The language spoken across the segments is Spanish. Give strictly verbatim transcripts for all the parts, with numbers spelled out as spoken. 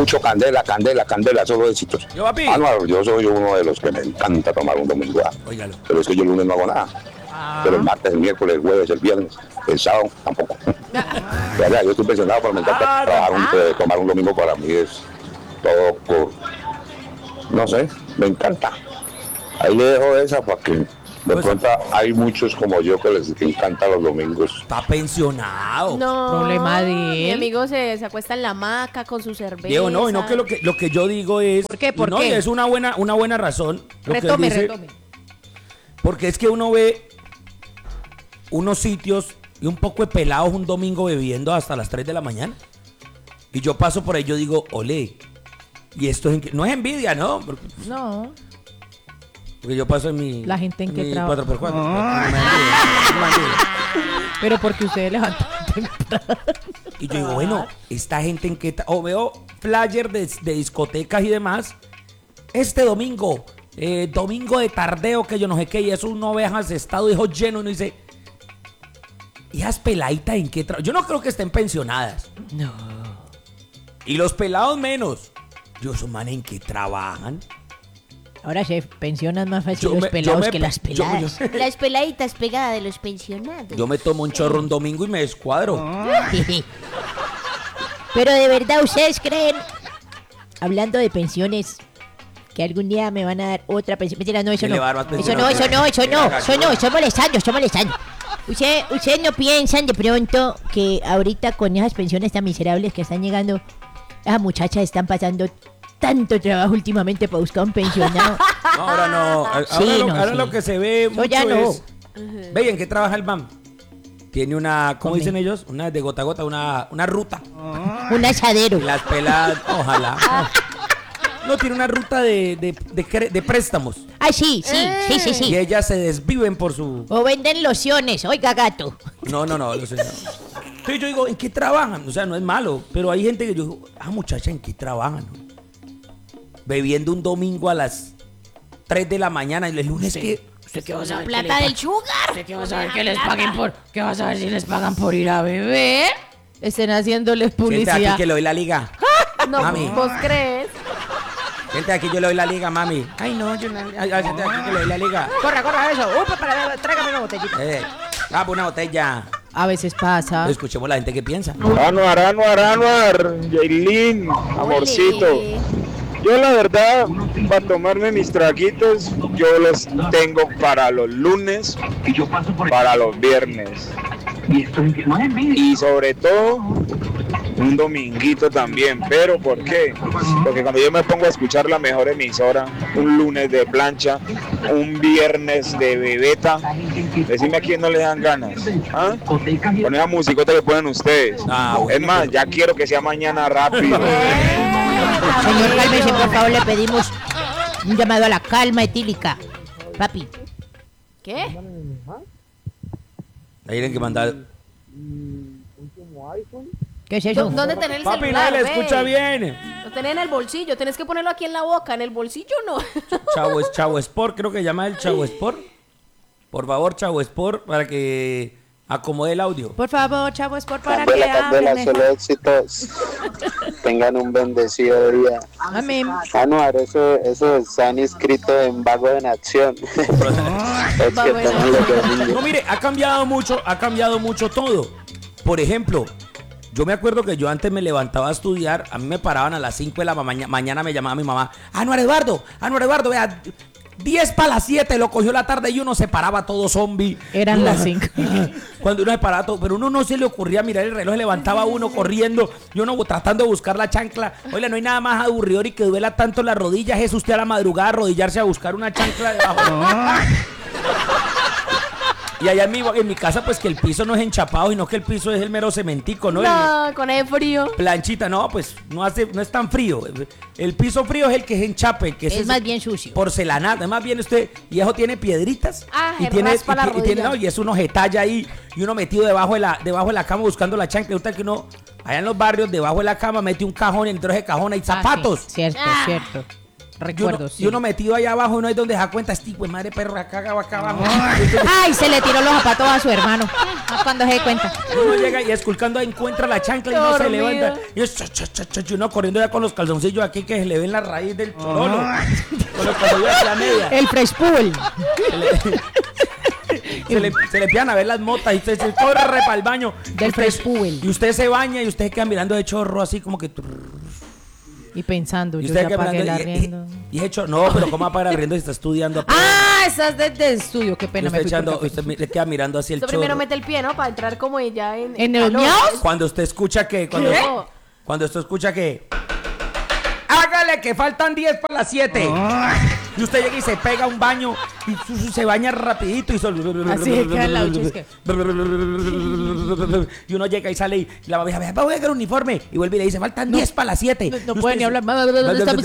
mucho candela, candela, candela, solo éxitos. Yo, papi. Ah, no, yo soy uno de los que me encanta tomar un domingo. Ah. Óigalo. Pero es que yo el lunes no hago nada. Ah. Pero el martes, el miércoles, el jueves, el viernes, el sábado tampoco. Ya, yo estoy pensionado, pero me encanta Ah, trabajar un, ah. eh, tomar un domingo. Para mí es todo por, no sé, me encanta. Ahí le dejo esa para que de Pues- pronto hay muchos como yo que les encantan los domingos. Está pensionado. No. Problema de Mi él. amigo se, se acuesta en la hamaca con su cerveza. Diego, no, y no que lo que lo que yo digo es. ¿Por qué? ¿Por no, qué? y es una buena, una buena razón. Lo que él Retome, dice, retome. porque es que uno ve unos sitios y un poco de pelados un domingo bebiendo hasta las tres de la mañana. Y yo paso por ahí, yo digo, ole. Y esto es en- no es envidia, ¿no? Porque, No. porque yo paso en mi. La gente en que mi trabaja. cuatro por cuatro. No me envidia, no me envidia. Pero porque ustedes levantan temprano. Y yo digo, bueno, esta gente en que... ta- O veo flyer de, de discotecas y demás. Este domingo, eh, domingo de tardeo, que yo no sé qué, y eso uno ve ese estado hijo lleno y uno dice... ¿Y esas peladitas en qué trabajan? Yo no creo que estén pensionadas. No. Y los pelados menos. Yo, esos manes en qué trabajan. Ahora se pensionan más fácil Yo los me- yo pelados me que pe- las yo- peladas. yo- Las peladitas pegadas de los pensionados. Yo me tomo un chorro un domingo y me descuadro. Pero de verdad, ¿ustedes creen, hablando de pensiones, que algún día me van a dar otra pensión? Mentira, no, eso ¿Quién no. le va a dar más Eso pensión no, a eso usted? no, eso Qué no, eso agachón. no, estoy molestando, estoy molestando. Usted- Ustedes no piensan de pronto que ahorita con esas pensiones tan miserables que están llegando, esas muchachas están pasando tanto trabajo últimamente para buscar un pensionado. No, ahora no. Ahora, Sí, lo, no, ahora sí. lo que se ve Eso mucho ya no. es... Ve, ¿en qué trabaja el M A M? Tiene una, ¿cómo Come. dicen ellos? Una de gota a gota, una, una ruta. Un asadero. Y las peladas, ojalá. No, tiene una ruta de, de, de cre- de préstamos. Ah, sí, sí, sí, sí, Y sí. ellas se desviven por su... O venden lociones, oiga gato. No, no, no, lo sé. no. Entonces yo digo, ¿en qué trabajan? O sea, no es malo, pero hay gente que yo digo, ah, muchacha, ¿en qué trabajan? Bebiendo un domingo a las tres de la mañana y el lunes que... ¿Usted qué va a saber? Plata del sugar. ¿Usted qué va a saber que les paguen por, qué va a saber si les pagan por ir a beber? Estén haciéndoles Gente aquí publicidad. que le doy la liga. No, Mami. ¿vos crees? Gente aquí yo le doy la liga, mami. Ay, no, yo no... Hay hay gente aquí que le doy la liga. Corra, corra eso. Uy, para, tráigame una botellita. Eh, ah, pues una botella. A veces pasa. Escuchemos la gente que piensa. Anuar, Anuar, Anuar, Yailin, amorcito. Ole. Yo la verdad, para tomarme mis traguitos, yo los tengo para los lunes, para los viernes. Y sobre todo, un dominguito también. ¿Pero por qué? Porque cuando yo me pongo a escuchar la mejor emisora, un lunes de plancha, un viernes de bebeta, decime a quién no le dan ganas. ¿Ah? Con esa musicota que ponen ustedes. Ah, bueno, es más, pero- ya quiero que sea mañana rápido. Señor, cálmese, por favor, le pedimos un llamado a la calma etílica. Papi, ¿Qué? Ahí tienen que mandar. ¿qué es eso? ¿Dónde tenés el Papi, celular? no le ve? escucha bien. Lo tenés en el bolsillo. Tenés que ponerlo aquí en la boca. En el bolsillo no. Chavo, Chavo Sport, creo que llama el Chavo Sport. Por favor, Chavo Sport, para que acomode el audio. Por favor, chavo, es por para que Candela, Candela, hablen solo mejor. éxitos. Tengan un bendecido día. Amén. Anuar, eso, eso están inscritos en Vago en Acción. Es que Vago en toman los domingos. No, mire, ha cambiado mucho, ha cambiado mucho todo. Por ejemplo, yo me acuerdo que yo antes me levantaba a estudiar, a mí me paraban a las cinco de la mañana, mañana me llamaba mi mamá, Anuar Eduardo, Anuar Eduardo, vea, diez para las siete, lo cogió la tarde y uno se paraba todo zombie. Eran las cinco. Cuando uno se paraba todo, pero uno no se le ocurría mirar el reloj, se levantaba uno corriendo, y uno tratando de buscar la chancla. Oiga, no hay nada más aburridor y que duela tanto las rodillas, es usted a la madrugada arrodillarse a buscar una chancla debajo. Y allá en mi, en mi casa, pues que el piso no es enchapado, sino que el piso es el mero cementico, ¿no? El- No, con el frío. planchita, no, pues no hace, no es tan frío. El piso frío es el que es enchape, que Es es más bien sucio. porcelanato, es más bien usted, y eso tiene piedritas. Ah, y se tiene, raspa la y, ti- y tiene- rodilla. no, y es uno getalla ahí, y uno metido debajo de la, debajo de la cama buscando la chancla. Usted que uno, allá en los barrios, debajo de la cama, mete un cajón y dentro de ese cajón hay Ah, zapatos. sí, cierto, Ah. cierto. Recuerdos, y uno, y uno metido allá abajo, uno es donde se da cuenta, este güey, madre perro, acá, acá, acá abajo. Ay, se le tiró los zapatos a su hermano. Ah, cuando se dé cuenta. Uno llega y esculcando encuentra la chancla y no se Dormido. levanta. Y, es, cha, cha, cha, cha, y uno corriendo ya con los calzoncillos aquí que se le ven la raíz del chorolo. Con los calzoncillos aquí a media. El fresh pool. Se le, se le empiezan a ver las motas y usted se corre para el baño. Del Usted- fresh pool. Y usted se baña y usted queda mirando de chorro así como que... Y pensando, Y yo usted ya queda pagué el mirando y- arriendo. y, y, hecho, no, pero ¿cómo va a pagar arriendo si está estudiando? Ah, esas desde el estudio, qué Y pena, usted, me fui por echando, café. usted mi- le queda mirando así el Usted chorro. primero mete el pie, ¿no? Para entrar como ya en... ¿En el calor. miaos? Cuando usted escucha que... Cuando, ¿Qué? cuando usted escucha que... Hágale que faltan diez para las siete. Y usted llega y se pega un baño y su- su- se baña rapidito y solo... Así es que la ducha es que- Y uno llega y sale y la mamá dice, voy a sacar un uniforme. Y vuelve y le dice, faltan diez para las siete. No puede ni hablar. ¿Dónde están mis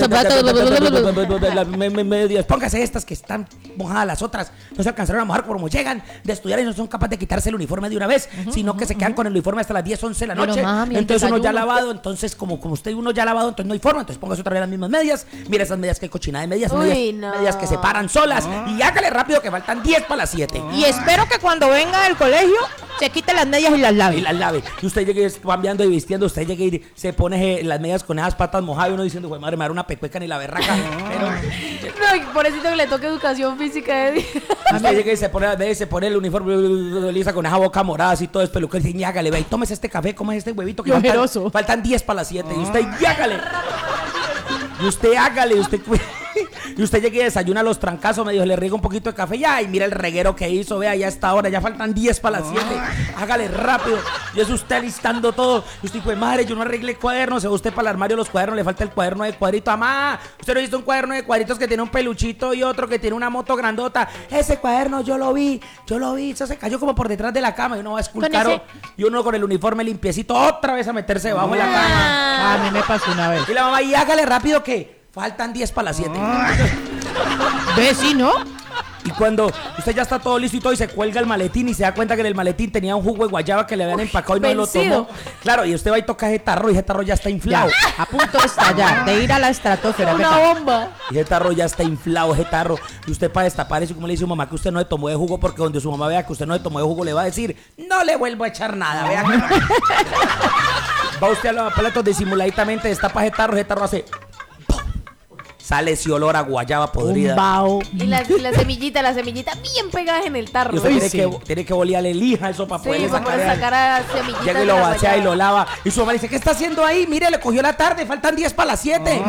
Medias, póngase estas que están mojadas las otras. No se alcanzaron a mojar como llegan de estudiar y no son capaces de quitarse el uniforme de una vez, sino que se quedan con el uniforme hasta las diez, once de la Pero, noche. mami, el Entonces uno ya desayuno. lavado, entonces como, como usted uno ya lavado, entonces no hay forma, entonces póngase otra vez las mismas medias. Mira esas medias que cochinada de medias, Uy, medias, no. medias que se paran solas y hágale rápido que faltan diez para las siete. Y espero que cuando venga del colegio se quite las medias y las lave. Y las lave. Y usted llega y es cambiando y vistiendo, usted llega y se pone eh, las medias con esas patas mojadas y uno diciendo, güey, madre, me dará una pecueca ni la berraca. Pero No, y pobrecito que le toque educación física de usted llega y se pone las medias y se pone el uniforme lisa con esa boca morada así todo espelucado y dice, y hágale, ve, y tómese este café, cómese este huevito que Y faltan, ojeroso. faltan diez para las siete. Y usted, y hágale. Y usted hágale, y usted... Y usted llega y desayuna los trancazos, medio le riega un poquito de café, ya, y mira el reguero que hizo, vea, ya está hora, ya faltan diez para las siete, hágale rápido, y es usted listando todo, y usted dice, madre, yo no arreglé cuadernos, se va usted para el armario los cuadernos, le falta el cuaderno de cuadrito, mamá, usted no ha visto un cuaderno de cuadritos que tiene un peluchito y otro que tiene una moto grandota, ese cuaderno yo lo vi, yo lo vi, eso se cayó como por detrás de la cama, y uno va a esculcar, ese- y uno con el uniforme limpiecito, otra vez a meterse debajo de la cama, A mí me pasó una vez. y la mamá, y hágale rápido que faltan diez para las siete. ¿Ves, sí, no? Y cuando usted ya está todo listo y todo y se cuelga el maletín y se da cuenta que en el maletín tenía un jugo de guayaba que le habían empacado y no lo vencido. tomó. Claro, y usted va y toca ese tarro y ese tarro ya está inflado. Ya, a punto de estallar, de ir a la estratosfera. una ¿verdad? bomba. Y ese tarro ya está inflado, ese tarro. Y usted para destapar eso, como le dice a su mamá que usted no le tomó de jugo, porque donde su mamá vea que usted no le tomó de jugo, le va a decir, no le vuelvo a echar nada, vea que no". Va usted a los platos disimuladamente, destapa ese tarro, ese tarro hace... Sale ese olor a guayaba podrida. Un bao. Y las, y las semillitas, las semillitas bien pegadas en el tarro. Y usted Uy, tiene, sí. que, tiene que bolearle lija eso para Sí, poderle para sacar. poder el- sacar a semillitas. Llega y de lo la vacía y guayaba. lo lava. Y su mamá dice, ¿qué está haciendo ahí? Mire, le cogió la tarde, faltan diez para las siete.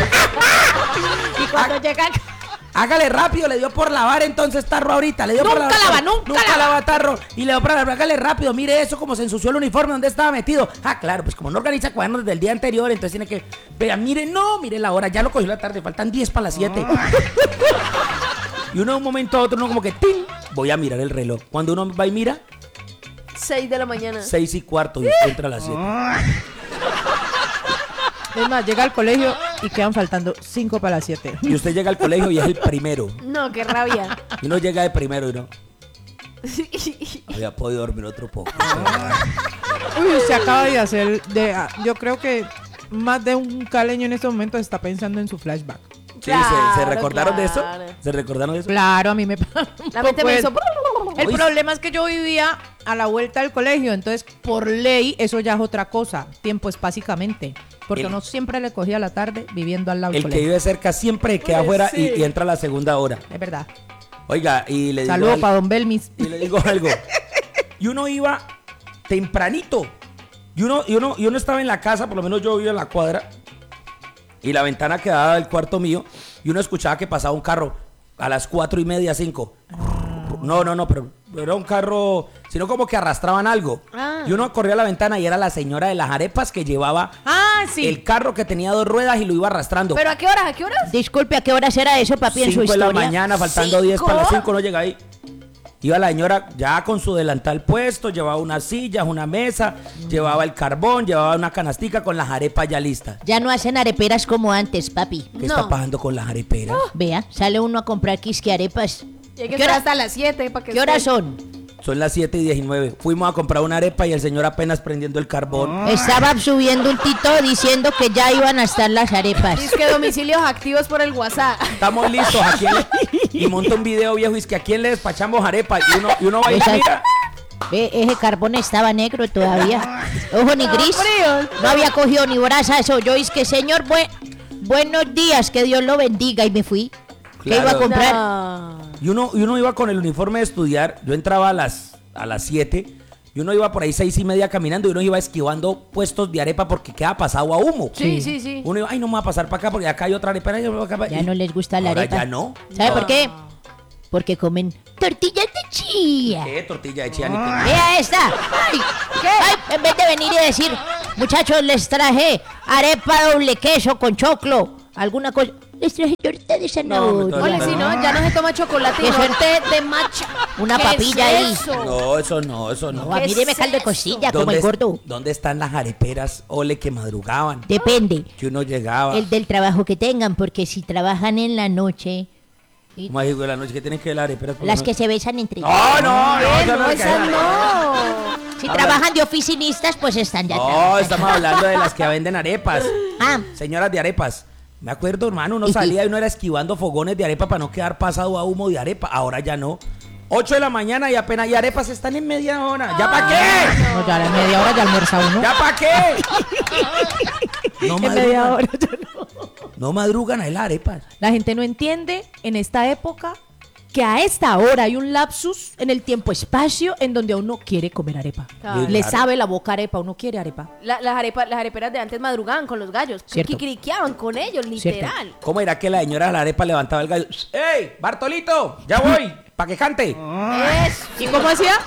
Y cuando llegan... Hágale rápido, le dio por lavar entonces tarro ahorita. Le dio por Nunca lavar, lava, tarro. nunca nunca lava. lava tarro. Y le dio por lavar, hágale rápido, mire eso como se ensució el uniforme donde estaba metido. Ah, claro, pues como no organiza cuadernos desde el día anterior, entonces tiene que, vea, mire, no, mire la hora, ya lo cogió la tarde, faltan diez para las siete. Y uno de un momento a otro, uno como que, ¡ting! Voy a mirar el reloj. Cuando uno va y mira, seis de la mañana. seis y cuarto y usted entra a las siete. Es más, llega al colegio y quedan faltando cinco para las siete. Y usted llega al colegio y es el primero. No, qué rabia. Y uno llega de primero y no. Había podido dormir otro poco. Uy, se acaba de hacer, de, ah, yo creo que más de un caleño en este momento está pensando en su flashback. Sí, se, se Claro, recordaron de eso. claro. ¿Se recordaron de eso? Claro, a mí me pasa un La mente poco me eso. hizo... El Uy. problema es que yo vivía a la vuelta del colegio, entonces por ley eso ya es otra cosa, tiempo espacíficamente, porque El- no siempre le cogía la tarde viviendo al lado del El que colegio. vive cerca siempre queda afuera y, y entra a la segunda hora. Es verdad. Oiga, y le digo Saludos algo- para don Belmis. y le digo algo. Y uno iba tempranito. Y uno, y uno, y uno estaba en la casa, por lo menos yo vivía en la cuadra. Y la ventana quedaba del cuarto mío. Y uno escuchaba que pasaba un carro a las cuatro y media, cinco. No, no, no, pero era un carro, sino como que arrastraban algo. Ah. Y uno corría a la ventana y era la señora de las arepas que llevaba Ah, sí. el carro que tenía dos ruedas y lo iba arrastrando. ¿Pero a qué horas? ¿A qué horas? Disculpe, ¿a qué hora será eso, papi, en su cinco de la historia? mañana, faltando diez para las cinco, no llega ahí. Iba la señora ya con su delantal puesto, llevaba unas sillas, una mesa, llevaba el carbón, llevaba una canastica con las arepas ya listas. Ya no hacen areperas como antes, papi. ¿Qué No. está pasando con las areperas? Vea, sale uno a comprar quisque arepas. Y hay que ¿Qué esperar hora- hasta las siete para que ¿Qué horas esté. son? Son las siete y diecinueve. Fuimos a comprar una arepa y el señor apenas prendiendo el carbón. Estaba subiendo un tito diciendo que ya iban a estar las arepas. Es que domicilios activos por el WhatsApp. Estamos listos. ¿A quién le... Y monta un video viejo y es que a quién le despachamos arepa. Y uno, y uno va y Esa- mira. Ve, ese carbón estaba negro todavía. Ojo, ni gris. frío. No había cogido ni brasa eso. Yo es que, señor, bue- buenos días, que Dios lo bendiga. Y me fui. ¿Qué Claro. iba a comprar? No. Y uno, y uno iba con el uniforme de estudiar. Yo entraba a las a las siete. Y uno iba por ahí seis y media caminando. Y uno iba esquivando puestos de arepa porque queda pasado a humo. Sí, sí, sí. Uno iba, ay, no me va a pasar para acá porque acá hay otra arepa. ay, acá- Ya no les gusta la Ahora arepa. ya no. ¿Sabe por qué? Porque comen tortillas de chía. ¿Qué tortilla de chía? Ni que- Vea esta. Ay, ay, en vez de venir y decir, muchachos, les traje arepa doble queso con choclo, alguna cosa. Les traje torta de zanahoria. Ole, si no, ya no se toma chocolate, ¿Qué no son? té de matcha. Una ¿Qué papilla es ahí. eso? No, eso no, eso no. No, a mí ¿Qué deme es caldo de eso? costilla, como ¿Dónde el es- gordo. ¿Dónde están las areperas, ole, que madrugaban? Depende Que uno llegaba. el del trabajo que tengan, porque si trabajan en la noche, y ¿Cómo digo de la noche que tienen que ver las areperas? por la las que noche? se besan entre ellos. No, no, no, Eh, eso no, es que- esas no. Si habla- trabajan de oficinistas, pues están ya. No, trabajando. estamos hablando de las que venden arepas. Ah, Señoras de arepas. Me acuerdo, hermano, uno salía y uno era esquivando fogones de arepa para no quedar pasado a humo de arepa. Ahora ya no. ocho de la mañana y apenas y arepas están en media hora. ¿Ya para qué? No, ya a la media hora ya almuerza uno. ¿Ya para qué? No En media madrugan, hora ya no. no madrugan ahí las arepas. La gente no entiende en esta época que a esta hora hay un lapsus en el tiempo-espacio en donde uno quiere comer arepa. Claro. Le sabe la boca arepa, uno quiere arepa. La- las, arepas, las areperas de antes madrugaban con los gallos. Cierto. Quiquiriqueaban con ellos, literal. ¿Cómo era que la señora de la arepa levantaba el gallo? ¡Ey, Bartolito! ¡Ya voy! ¿Para que cante? Es- ¿Y cómo hacía?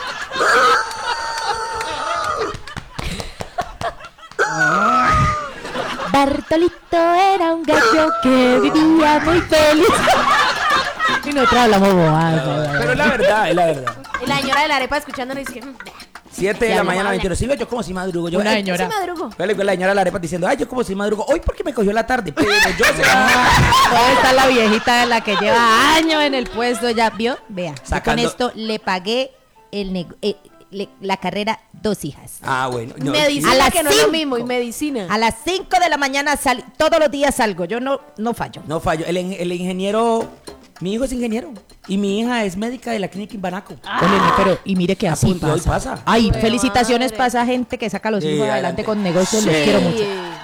Bartolito era un gallo que vivía muy feliz. Y nosotros hablamos bobadas. Pero es la verdad, es la verdad. Y la señora de la arepa escuchándonos dice, "Mm, siete de Ya la no mañana, habla. veintidós. Sí, ve, yo como si madrugo. Yo, Una ay, señora. sí madrugo. Vele con la señora de la arepa diciendo, ay, yo como si madrugo. Hoy porque me cogió la tarde. Pero yo sé. ¿Dónde está la viejita de la que lleva años en el puesto? ¿Ya vio? Vea, yo Sacando- con esto le pagué el nego- eh, le- la carrera dos hijas. Ah, bueno. no, Medicina, A las que no es lo cinco. mismo, y medicina. A las cinco de la mañana salí, todos los días salgo, yo no, no fallo. No fallo. El, in- el ingeniero, mi hijo es ingeniero. Y mi hija es médica de la clínica Imbanaco. Óyeme, pero y mire que así punto, hoy pasa. pasa. Ay, Joder, felicitaciones madre. para esa gente que saca a los Sí, hijos adelante adelante. con negocios, los Sí. quiero mucho. Sí.